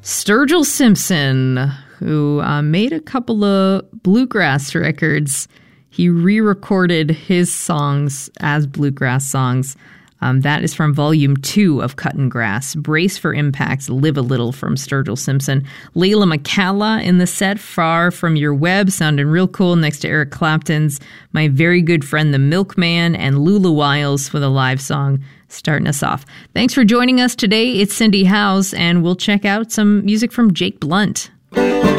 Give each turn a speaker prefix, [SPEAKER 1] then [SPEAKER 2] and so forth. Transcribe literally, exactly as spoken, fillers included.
[SPEAKER 1] Sturgill Simpson, who uh, made a couple of bluegrass records. He re-recorded his songs as bluegrass songs. Um, that is from volume two of Cuttin' Grass. Brace for Impact, Live a Little from Sturgill Simpson. Layla McCalla in the set, Far From Your Web, sounding real cool next to Eric Clapton's My Very Good Friend the Milkman, and Lula Wiles with a live song starting us off. Thanks for joining us today. It's Cindy Howes, and we'll check out some music from Jake Blunt.